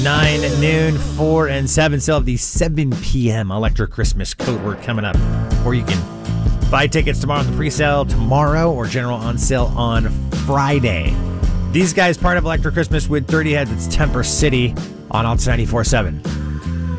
9, noon, 4, and 7. Still have the 7 p.m. Electric Christmas code word coming up. Or you can buy tickets tomorrow on the pre-sale tomorrow or general on sale on Friday. These guys part of Electric Christmas with 30 Heads. It's Temper City on Alta 94.7.